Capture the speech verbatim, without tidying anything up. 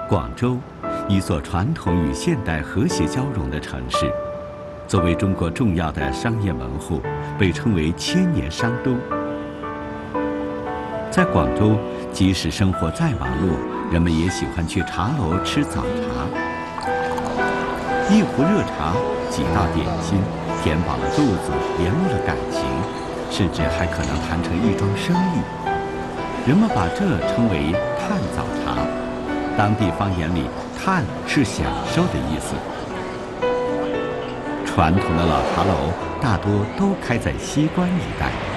广州，一座传统与现代和谐交融的城市，作为中国重要的商业门户，被称为千年商都。在广州，即使生活再忙碌，人们也喜欢去茶楼吃早茶。一壶热茶，几道点心，填饱了肚子，联络了感情，甚至还可能谈成一桩生意。人们把这称为探早茶，当地方言里“探”是享受的意思。传统的老茶楼大多都开在西关一带。